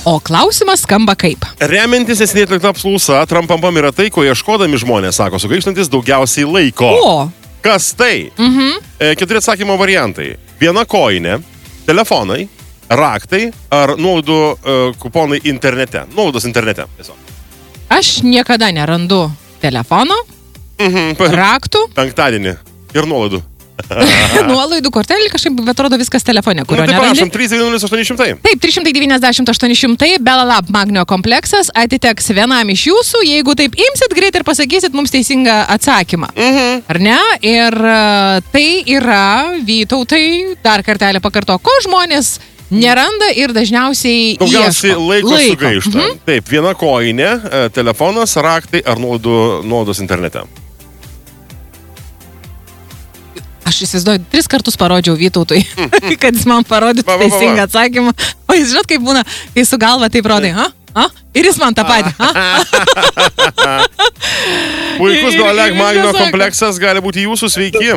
O klausimas skamba kaip? Remiantis esiniai atlikta apklausa, Trumpam yra tai, ko ieškodami žmonės, sako, sugaištantis daugiausiai laiko. O. Kas tai? 4 atsakymo variantai. Viena kojinė, telefonai, raktai ar nuolaidų kuponai internete. Nuolaidos internete. Tiesiog. Aš niekada nerandu telefono, raktų, Penktadienį ir nuolaidų. nuolaidų kortelį, kažkaip atrodo viskas telefone, kurio Tai nerandi. prašom, 390-800. Taip, 390-800, Belalab Magnio kompleksas atiteks vienam iš jūsų, jeigu taip imsit greit ir pasakysit mums teisingą atsakymą. Ar ne? Ir tai yra, Vytautai, dar kartelį pakarto, ko žmonės neranda ir dažniausiai Daugiausiai ieško. laiko sugaišta. Taip, viena kojinė, telefonas, raktai ar nuolaidos internete. Aš įsivaizduoju, 3 kartus parodžiau Vytautui, kad jis man parodytų teisingą atsakymą. O jis žinot, kaip būna, kai su galva taip rodai, ir jis man tą patį. Puikus Belalab Magnio kompleksas gali būti jūsų, sveiki.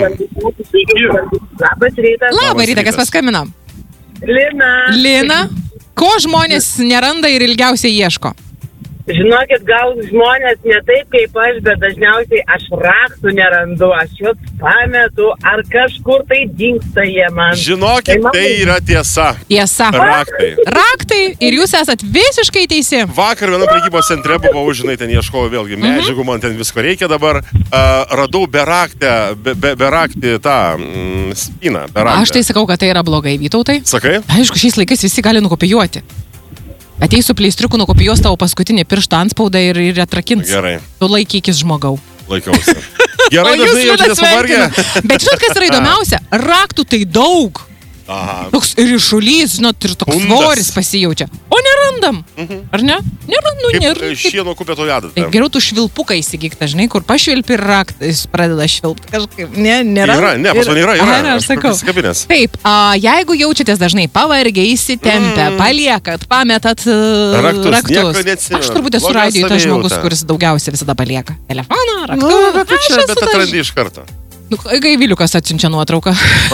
Labas rytas. Labą rytą, kas paskambino? Lina. Ko žmonės neranda ir ilgiausiai ieško? Žinokit, gal žmonės ne taip kaip aš, bet dažniausiai aš raktų nerandu, aš juos pametu, ar kažkur tai dingsta jie man. Žinokit, tai yra tiesa. Tiesa. Raktai ir jūs esat visiškai teisi. Vakar vienam prekybos centre buvau, žinai, ten ieškojau vėlgi medžiagų, man ten visko reikia dabar. Radau beraktį tą spyną. Aš tai sakau, kad tai yra blogai, Vytautai. Sakai? Aišku, šiais laikais visi gali nukopijuoti. Ateisiu pleistriuku, nukopijuos tavo paskutinį pirštą antspaudą ir atrakins. Gerai. Tu laikykis žmogau. Laikausi. Gerai, dažnai jaučiatės pavargę. Bet žinot, kas yra įdomiausia? Raktų tai daug. Toks ryšulys, žinot, ir toks svoris pasijaučia. O nerandam. Ar ne? Nerandu, Kaip šieno kupėto jadą. Tai geriau tu švilpuką įsigykta, žinai, kur pašvilpi ir raktais pradeda švilpti kažkaip. Nėra. Ne, pas mane yra. Aš sakau. Kabinės. Taip, jeigu jaučiatės dažnai pavargę, įsitempę, paliekat, pametat raktus. Aš turbūt esu radijuj tas žmogus, kuris daugiausiai visada palieka. Telefoną, raktus. Bet atrandi iš karto. Gaiviliukas atsiunčia nuotrauką.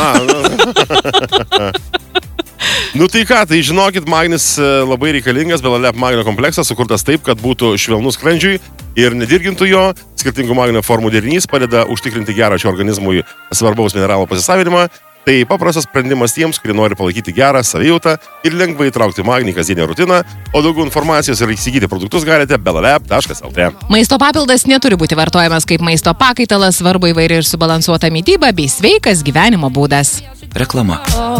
Nu tai ką, tai žinokit, Magnis labai reikalingas, Belalab Magnio kompleksas sukurtas taip, kad būtų švelnus skrandžiui ir nedirgintų jo. Skirtingų magnio formų derinys padeda užtikrinti gerą šio organizmui svarbaus mineralo pasisavinimą. Tai paprastas sprendimas tiems, kurie nori palaikyti gerą savijautą ir lengvai įtraukti magnį kasdienę rutiną, o daugiau informacijos ir įsigyti produktus galite belalab.lt. Maisto papildas neturi būti vartojamas kaip maisto pakaitalas, svarbu įvairi ir subalansuota mityba bei sveikas gyvenimo būdas. Reklama.